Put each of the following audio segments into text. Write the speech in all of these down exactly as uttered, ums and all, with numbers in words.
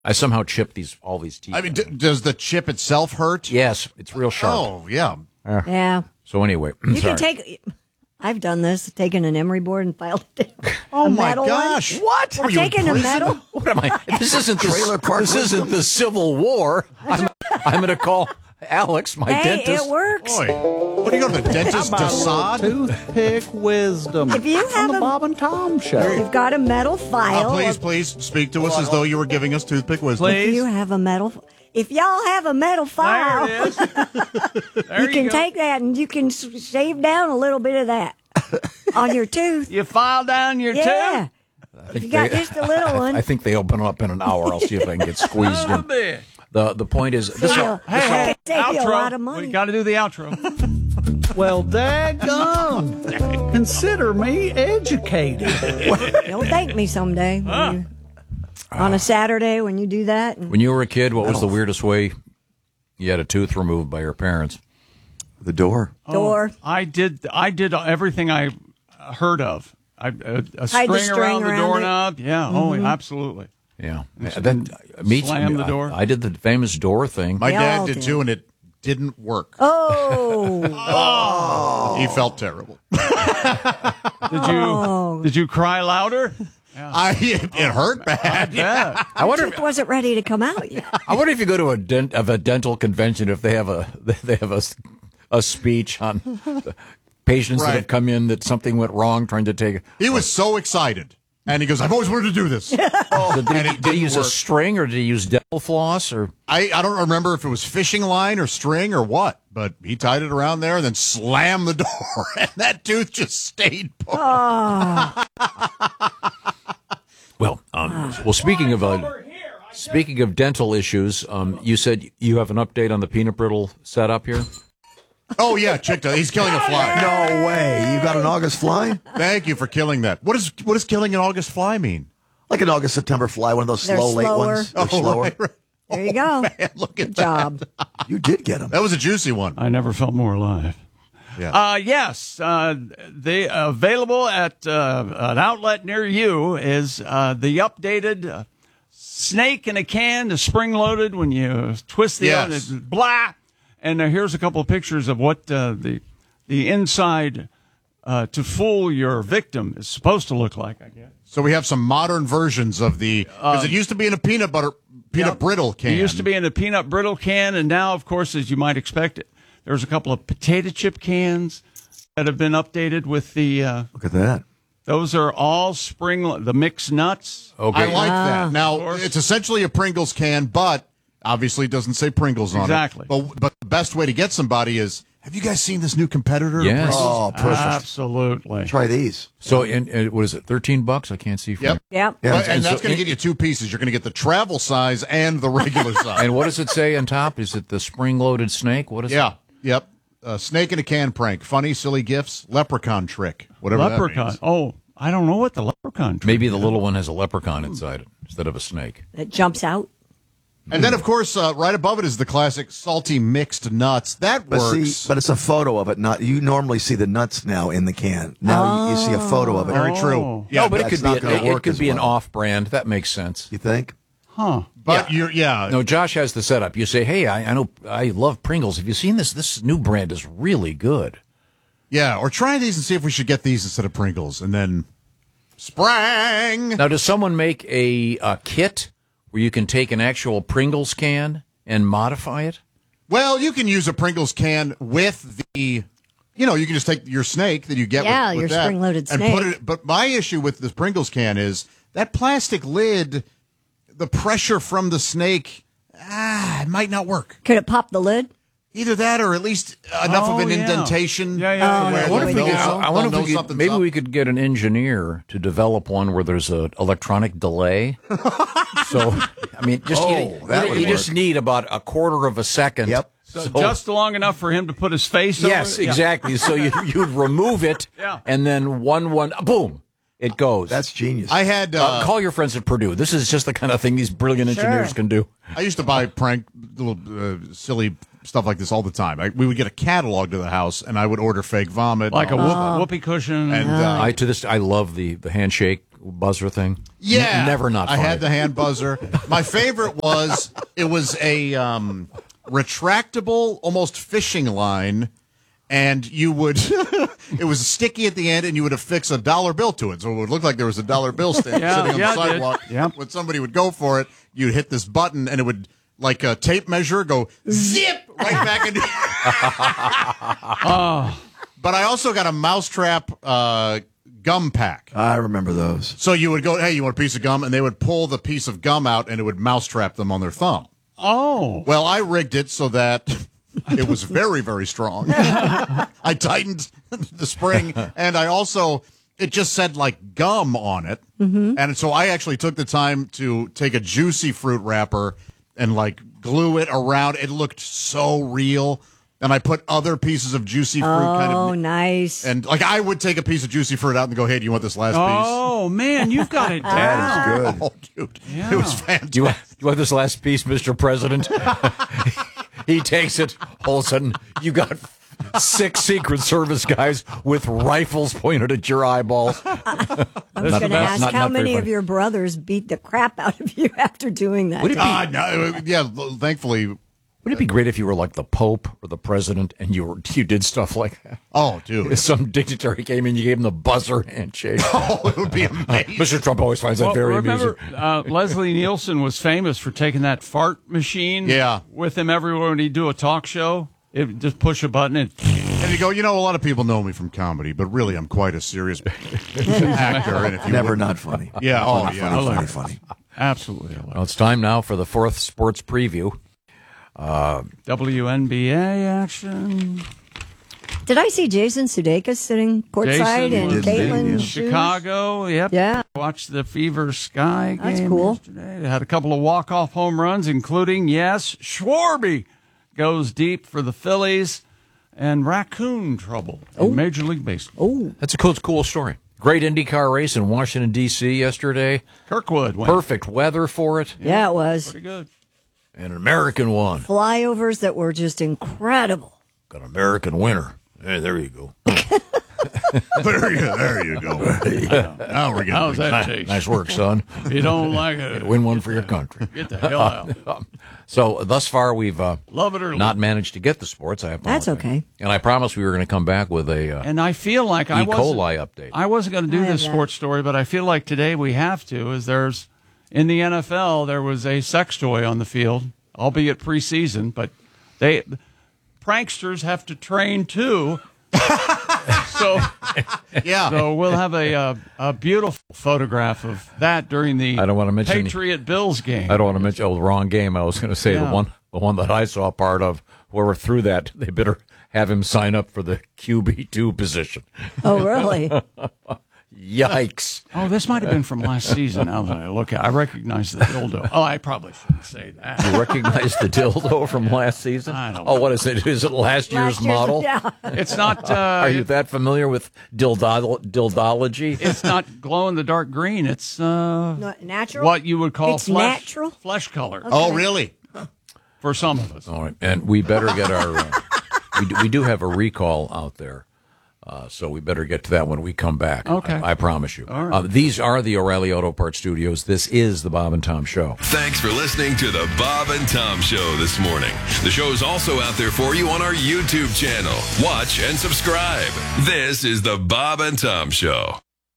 I somehow chipped these all these teeth. I mean, d- does the chip itself hurt? Yes, it's real sharp. Oh, yeah. Uh, Yeah. So anyway, You sorry. can take. I've done this, taken an emery board and filed it down. Oh, A my metal gosh. One. What? I've taken a metal. What am I? This isn't the Trailer park This isn't the Civil War. I'm, I'm going to call Alex, my Hey, dentist. it works. Boy, what do you go to the dentist, Desaad? Toothpick wisdom. If you on have the a- Bob and Tom show. You've got a metal Uh, file. please, please speak to us as though you were giving us toothpick wisdom. If Please. you have a metal, if y'all have a metal file, There it is. There you can go. take that and you can s- shave down a little bit of that on your tooth. You file down your Yeah. I If think you got they- just a little one. I think they open up in an hour. I'll see if I can get squeezed tooth. in. The the point is, this Save you- Hey, hey, save you a outro. lot of money. We got to do the outro. Well, daggone. Consider me educated. You'll thank me someday. when you- on a Saturday when you do that. And when you were a kid, what was the weirdest way you had a tooth removed by your parents? The door. door. I did. I did everything I heard of. I, a, a Hide string, the string around, around the it. doorknob. Yeah. Oh, absolutely. Yeah. Then me, Slam the I- door. I, did the famous door thing. My They dad all did did. too, and it didn't work. Oh. He felt terrible. Did you? Oh. Did you cry louder? I, it, it hurt bad. Yeah. I wonder. Tooth wasn't ready to come out yet. I wonder if you go to a dent of a dental convention if they have a they have a, a speech on the patients that Right. have come in that something went wrong trying to take. He was so excited. And he goes, I've always wanted to do this. So did, And he, it did he didn't use a work. string or did he use dental floss or? I, I don't remember if it was fishing line or string or what, but he tied it around there and then slammed the door, and that tooth just stayed put. Well, um, well. Speaking of uh, speaking of dental issues, um, you said you have an update on the peanut brittle setup here. Oh, yeah, check that. He's killing a fly. No way. You got an August fly? Thank you for killing that. What is what does killing an August fly mean? Like an August, September fly, one of those They're slow, late slower. ones. They're Oh, slower. right, right. There you go. Man, look at Good that. job. You did get them. That was a juicy one. I never felt more alive. Yeah. Uh, yes, uh, they available at uh, an outlet near you is uh, the updated uh, snake in a can, the spring loaded. When you twist the Yes. end, it's blah. And uh, here's a couple of pictures of what uh, the the inside uh, to fool your victim is supposed to look like. I guess. So we have some modern versions of the, because it used to be in a peanut butter, peanut Yep. brittle can. It used to be in a peanut brittle can, and now, of course, as you might expect it, there's a couple of potato chip cans that have been updated with the. Uh, Look at that. those are all spring, the mixed nuts. Okay. I like Ah. that. Now, course. it's essentially a Pringles can, but obviously it doesn't say Pringles on Exactly. it. But, but the best way to get somebody is, have you guys seen this new competitor? Yes. Oh, perfect. Absolutely. Try these. So, and, and what is it? Thirteen bucks? I can't see. From Yep. here. Yep. Yeah. But- and, And so that's going in- to get you two pieces. You're going to get the travel size and the regular size. And what does it say on top? Is it the spring-loaded snake? What is Yeah. Yep. Uh, snake in a can prank. Funny, silly gifts. Leprechaun trick. Whatever that Leprechaun. means. Oh, I don't know what the leprechaun. it? Maybe the little one has a leprechaun inside it instead of a snake. It jumps out. And then, of course, uh, right above it is the classic salty mixed nuts. That But works. see, but it's a photo of it. Not you normally see the nuts now in the can. Now you, you see a photo of it. Very Oh. true. Yeah, no, but it that's could not be gonna an, it work could as be an well. off-brand. That makes sense. You think? Huh. but you're, yeah. No, Josh has the setup. You say, "Hey, I, I know I love Pringles. Have you seen this? This new brand is really good." Yeah, or try these and see if we should get these instead of Pringles. And then, sprang! Now, does someone make a, a kit where you can take an actual Pringles can and modify it? Well, you can use a Pringles can with the, you know, you can just take your snake that you get Yeah, with, with your that spring-loaded and snake. put it. But my issue with this Pringles can is that plastic lid, the pressure from the snake, ah, it might not work. Could it pop the lid? Either that or at least enough Oh, of an yeah. indentation. Yeah, yeah, Oh, yeah. where yeah. I wonder if they'll we could, know- I wonder they'll if we know could, something's maybe up. we could get an engineer to develop one where there's a electronic delay. So, I mean, just Oh, you, that you, would you just work. need about a quarter of a second. Yep. So just long enough for him to put his face Yes, over it? Yeah. exactly. So you you'd remove it, Yeah. and then one one boom, it goes. That's genius. I had. Uh, Uh, call your friends at Purdue. This is just the kind of thing these brilliant engineers Sure. can do. I used to buy prank little uh, silly stuff like this all the time. I, we would get a catalog to the house, and I would order fake vomit, Like a and, whoop, whoopee cushion. and uh, I to this I love the the handshake buzzer thing? Yeah. N- never not I funny. had the hand buzzer. My favorite was, it was a um, retractable, almost fishing line, and you would, it was sticky at the end, and you would affix a dollar bill to it. So it would look like there was a dollar bill stand Yeah, sitting on yeah, the it did. sidewalk. Yep. When somebody would go for it, you'd hit this button, and it would, like a tape measure, go zip right back into Oh. But I also got a mousetrap uh, gum pack. I remember those. So you would go, hey, you want a piece of gum? And they would pull the piece of gum out, and it would mousetrap them on their thumb. Oh. Well, I rigged it so that it was very, very strong. I tightened the spring, and I also, it just said like gum on it. Mm-hmm. And so I actually took the time to take a Juicy Fruit wrapper and like glue it around. It looked so real. And I put other pieces of Juicy Fruit Oh, kind of. nice. And like I would take a piece of Juicy Fruit out and go, hey, do you want this last Oh, man, you've got it down. That is piece? good. Oh, dude. Yeah. It was fantastic. Do you, want, do you want this last piece, Mister President? He takes it. All of a sudden, you got six Secret Service guys with rifles pointed at your eyeballs. I was Not- going to not- ask not- how not very many of funny. your brothers beat the crap out of you after doing that. Would it be, Ah, no, yeah, thankfully. would it be great if you were like the Pope or the President and you were you did stuff like that? Oh, dude. If some dignitary came in, you gave him the buzzer handshake. Oh, it would be amazing. Mister Trump always finds that Well, very remember, amusing. uh, Leslie Nielsen was famous for taking that fart machine Yeah. with him everywhere when he'd do a talk show. It would just push a button and And you go, you know, a lot of people know me from comedy, but really I'm quite a serious actor. And if you Never would- not funny. Yeah, oh, Funny, yeah. funny, I funny, like funny. absolutely. Well, it's time now for the fourth sports preview. W N B A action. Did I see Jason Sudeikis sitting courtside Jason in was in, Caitlin's yeah. shoes? Chicago, yep. Yeah. Watched the Fever Sky game That's cool. yesterday. They had a couple of walk-off home runs, including, yes, Schwarby goes deep for the Phillies, and raccoon trouble in Major League Baseball. Oh, That's a cool, cool story. Great IndyCar race in Washington, D C yesterday. Kirkwood went Perfect weather for it. yeah, it was. pretty good. And an American won. Flyovers that were just incredible. Got an American winner. Hey, there you go. there, you, there you go. Now we're How's getting that taste? Nice work, son. If you don't like it, Win one for your country. get the hell out. So thus far, we've uh, Love it or not leave managed to get the sports. I apologize. That's okay. And I promised we were going to come back with a uh, And I feel like I E. wasn't, coli update. I wasn't going to do I have this that. sports story, but I feel like today we have to. Is there's in the N F L there was a sex toy on the field, albeit preseason, but they pranksters have to train too. so, Yeah. so we'll have a uh, a beautiful photograph of that during the I don't wanna mention any- Patriot Bills game. I don't want to mention oh, the wrong game. I was going to say Yeah. the one the one that I saw part of. Whoever threw that, they better have him sign up for the Q B two position. Oh, really? Yikes. Oh, this might have been from last season. Now that I look at, it. I recognize the dildo. Oh, I probably shouldn't say that. You recognize the dildo from last season? I don't oh, know. what is it? Is it last year's Last year's- model? Yeah. It's not. Uh, Are you that familiar with dildol- dildology? It's not glow in the dark green. It's uh, Not natural? what you would call It's flesh, natural? flesh color Oh, really? for some of us. All right, and we better get our. Uh, we do, we do have a recall out there, uh, so we better get to that when we come back. Okay. I, I promise you. All right. Uh, these are the O'Reilly Auto Parts Studios. This is the Bob and Tom Show. Thanks for listening to the Bob and Tom Show this morning. The show is also out there for you on our YouTube channel. Watch and subscribe. This is the Bob and Tom Show.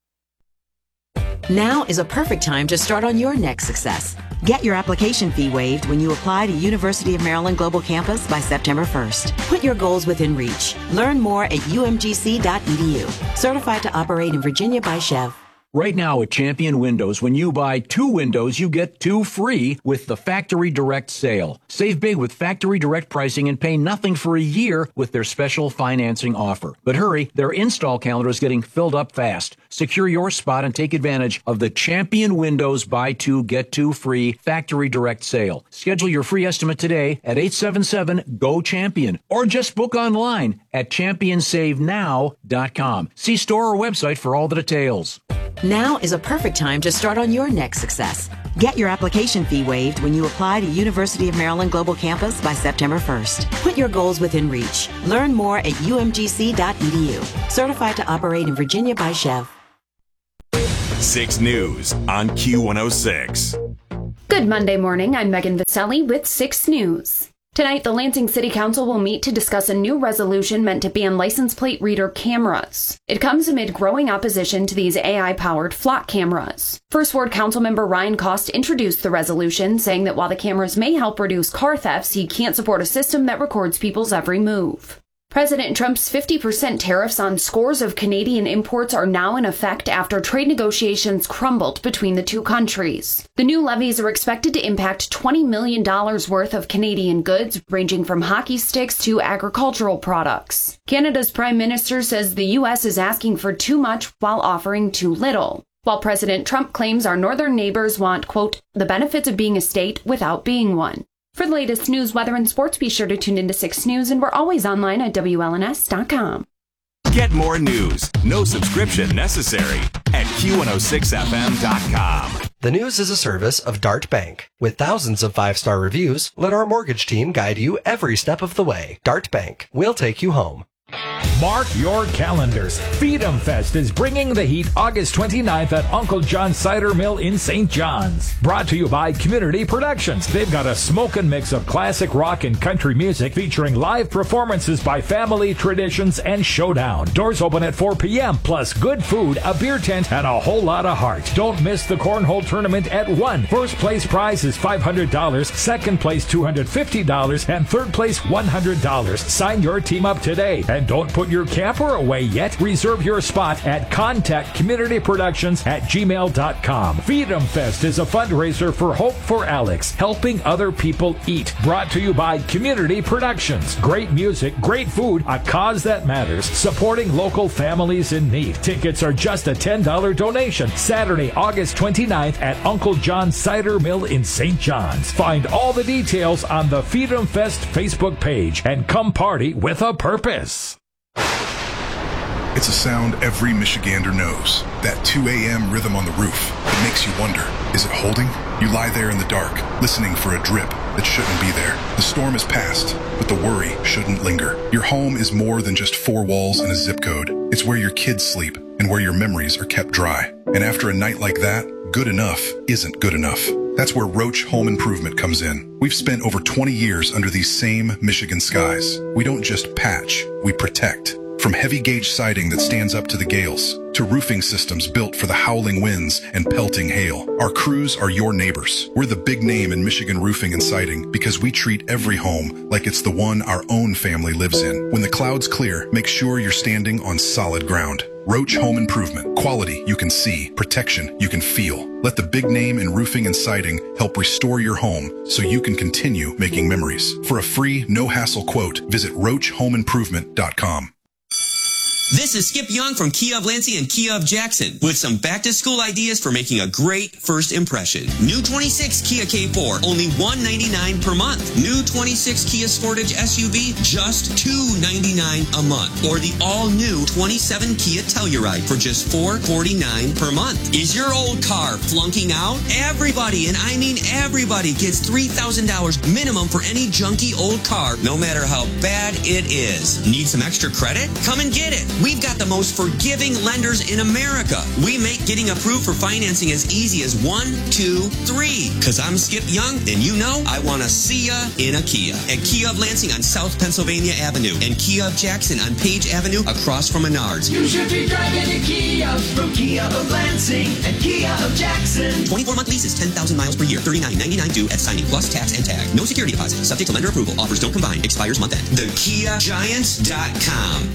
Now is a perfect time to start on your next success. Get your application fee waived when you apply to University of Maryland Global Campus by September first. Put your goals within reach. Learn more at u m g c dot e d u. Certified to operate in Virginia by Chev. Right now at Champion Windows, when you buy two windows, you get two free with the Factory Direct sale. Save big with Factory Direct pricing and pay nothing for a year with their special financing offer. But hurry, their install calendar is getting filled up fast. Secure your spot and take advantage of the Champion Windows buy two, get two free Factory Direct sale. Schedule your free estimate today at eight seven seven, G O CHAMPION or just book online at champion save now dot com. See store or website for all the details. Now is a perfect time to start on your next success. Get your application fee waived when you apply to University of Maryland Global Campus by September first. Put your goals within reach. Learn more at u m g c dot e d u. Certified to operate in Virginia by Chev. six News on Q one oh six. Good Monday morning. I'm Megan Vaselli with six News. Tonight, the Lansing City Council will meet to discuss a new resolution meant to ban license plate reader cameras. It comes amid growing opposition to these A I-powered flock cameras. First Ward Councilmember Ryan Cost introduced the resolution, saying that while the cameras may help reduce car thefts, he can't support a system that records people's every move. President Trump's fifty percent tariffs on scores of Canadian imports are now in effect after trade negotiations crumbled between the two countries. The new levies are expected to impact twenty million dollars worth of Canadian goods, ranging from hockey sticks to agricultural products. Canada's Prime Minister says the U S is asking for too much while offering too little, while President Trump claims our northern neighbors want, quote, the benefits of being a state without being one. For the latest news, weather, and sports, be sure to tune into six News, and we're always online at W L N S dot com. Get more news, no subscription necessary, at Q one oh six F M dot com. The News is a service of Dart Bank. With thousands of five-star reviews, let our mortgage team guide you every step of the way. Dart Bank. We'll take you home. Mark your calendars. Freedom Fest is bringing the heat August twenty-ninth at Uncle John's Cider Mill in Saint John's. Brought to you by Community Productions. They've got a smokin' mix of classic rock and country music featuring live performances by Family Traditions and Showdown. Doors open at four p.m. plus good food, a beer tent, and a whole lot of heart. Don't miss the cornhole tournament at one. First place prize is five hundred dollars, second place two hundred fifty dollars, and third place one hundred dollars. Sign your team up today. And don't put your camper away yet. Reserve your spot at contact community productions at gmail dot com. Freedom Fest is a fundraiser for Hope for Alex, helping other people eat. Brought to you by Community Productions. Great music, great food, a cause that matters, supporting local families in need. Tickets are just a ten dollars donation. Saturday, August twenty-ninth at Uncle John's Cider Mill in Saint John's. Find all the details on the Freedom Fest Facebook page and come party with a purpose. It's a sound every Michigander knows. That two a.m. rhythm on the roof. It makes you wonder, is it holding? You lie there in the dark, listening for a drip that shouldn't be there. The storm has passed, but the worry shouldn't linger. Your home is more than just four walls and a zip code. It's where your kids sleep and where your memories are kept dry. And after a night like that, good enough isn't good enough. That's where Roach Home Improvement comes in. We've spent over twenty years under these same Michigan skies. We don't just patch, we protect. From heavy gauge siding that stands up to the gales, to roofing systems built for the howling winds and pelting hail, our crews are your neighbors. We're the big name in Michigan roofing and siding because we treat every home like it's the one our own family lives in. When the clouds clear, make sure you're standing on solid ground. Roach Home Improvement. Quality you can see, protection you can feel. Let the big name in roofing and siding help restore your home so you can continue making memories. For a free, no-hassle quote, visit roach home improvement dot com. This is Skip Young from Kia of Lansing and Kia of Jackson with some back-to-school ideas for making a great first impression. New twenty-six Kia K four, only one hundred ninety-nine dollars per month. New twenty-six Kia Sportage S U V, just two hundred ninety-nine dollars a month. Or the all-new twenty-seven Kia Telluride for just four hundred forty-nine dollars per month. Is your old car flunking out? Everybody, and I mean everybody, gets three thousand dollars minimum for any junky old car, no matter how bad it is. Need some extra credit? Come and get it. We've got the most forgiving lenders in America. We make getting approved for financing as easy as one, two, three. Cause I'm Skip Young, and you know I want to see ya in a Kia. At Kia of Lansing on South Pennsylvania Avenue and Kia of Jackson on Page Avenue across from Menards. You should be driving a Kia from Kia of Lansing and Kia of Jackson. twenty-four month leases, ten thousand miles per year, thirty-nine ninety-nine due at signing plus tax and tag. No security deposit. Subject to lender approval. Offers don't combine. Expires month end. the kia giants dot com.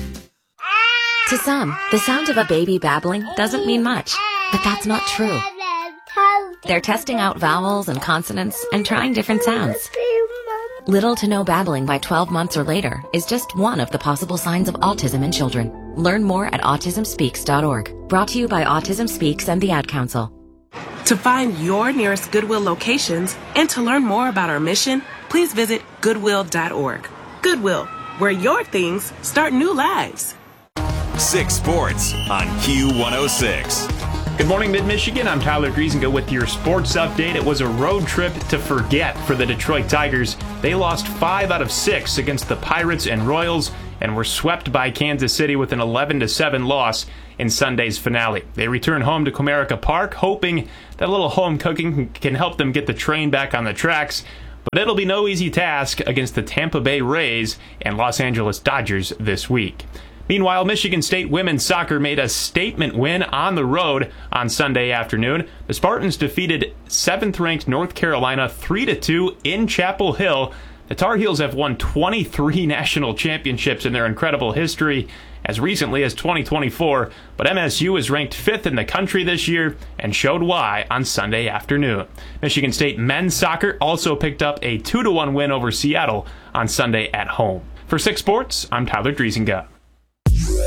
To some, the sound of a baby babbling doesn't mean much, but that's not true. They're testing out vowels and consonants and trying different sounds. Little to no babbling by twelve months or later is just one of the possible signs of autism in children. Learn more at autism speaks dot org. Brought to you by Autism Speaks and the Ad Council. To find your nearest Goodwill locations and to learn more about our mission, please visit goodwill dot org. Goodwill, where your things start new lives. six Sports on Q one oh six. Good morning, Mid-Michigan. I'm Tyler Griesengo with your sports update. It was a road trip to forget for the Detroit Tigers. They lost five out of six against the Pirates and Royals and were swept by Kansas City with an eleven to seven loss. in Sunday's finale. They return home to Comerica Park, hoping that a little home cooking can help them get the train back on the tracks. But it'll be no easy task against the Tampa Bay Rays and Los Angeles Dodgers this week. Meanwhile, Michigan State women's soccer made a statement win on the road on Sunday afternoon. The Spartans defeated seventh-ranked North Carolina three to two in Chapel Hill. The Tar Heels have won twenty-three national championships in their incredible history, as recently as twenty twenty-four, but M S U is ranked fifth in the country this year and showed why on Sunday afternoon. Michigan State men's soccer also picked up a two to one win over Seattle on Sunday at home. For Six Sports, I'm Tyler Driesinga.